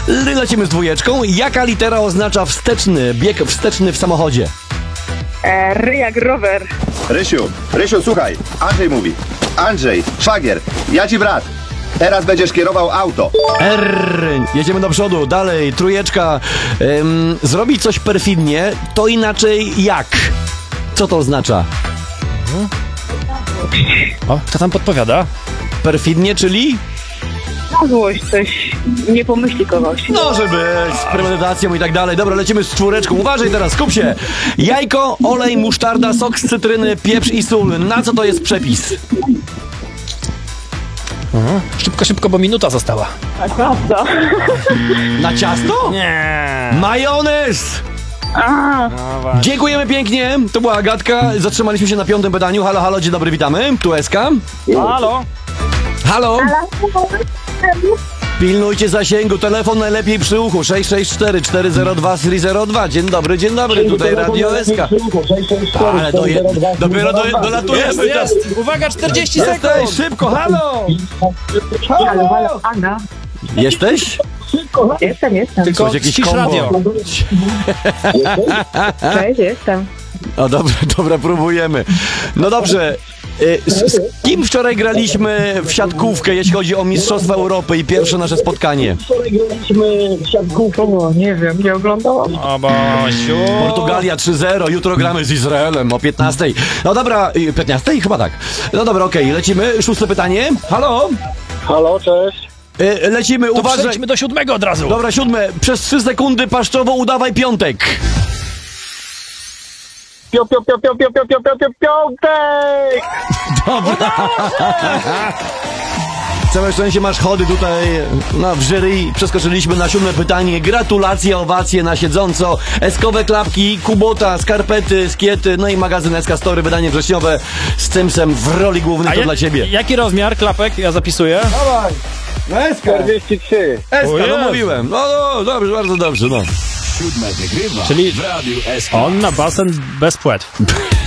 Lecimy z dwójeczką. Jaka litera oznacza wsteczny, bieg wsteczny w samochodzie? R jak rower. Rysiu, słuchaj, Andrzej mówi. Andrzej, szwagier, ja ci brat. Teraz będziesz kierował auto. R. Jedziemy do przodu. Dalej, trójeczka. Zrobić coś perfidnie, to inaczej jak? Co to oznacza? O, kto tam podpowiada? Perfidnie, czyli? Na złość coś nie pomyśli kogoś. Może być, z premedytacją i tak dalej. Dobra, lecimy z czwóreczką. Uważaj teraz, skup się. Jajko, olej, musztarda, sok z cytryny, pieprz i sól. Na co to jest przepis? Szybko, bo minuta została. Tak, prawda. Na ciasto? Nie. Majonez! No właśnie. Dziękujemy pięknie. To była Agatka. Zatrzymaliśmy się na 5. pytaniu. Halo, halo, dzień dobry, witamy. Tu Eska. Halo? Halo? Pilnujcie zasięgu, telefon najlepiej przy uchu. 664 402 302. Dzień dobry, tutaj Radio SK. Ale dopiero dolatujemy. Jest. Uwaga, 40 sekund. Jesteś, szybko, halo! Halo, Aga. Jesteś? Jestem. Tylko Słuchaj, jakiś ścisz kombo. radio. Cześć, jestem. O, dobra, próbujemy. No dobrze. Z kim wczoraj graliśmy w siatkówkę, jeśli chodzi o Mistrzostwa Europy i pierwsze nasze spotkanie? O, nie wiem, nie oglądałam. O Bosiu. Portugalia 3-0, jutro gramy z Izraelem o 15. No dobra, 15? Chyba tak. No dobra, okej, lecimy. 6. pytanie. Halo? Halo, cześć. Lecimy, To uważaj. przejdźmy do 7 od razu. Dobra, 7. Przez 3 sekundy paszczowo udawaj piątek. Piątek! Całe szczęście masz chody tutaj w jury. Przeskoczyliśmy na 7. pytanie. Gratulacje, owacje na siedząco. Eskowe klapki, Kubota, skarpety, skiety, no i magazyn SK Story, wydanie wrześniowe z Cymsem w roli głównej, to dla ciebie. Jaki rozmiar klapek? Ja zapisuję. Dawaj! Eska, 43. Eska, O no jest. mówiłem. No, dobrze, bardzo dobrze, no. 7 wygrywa Czyli w Radiu SK. on na basen bez płetw.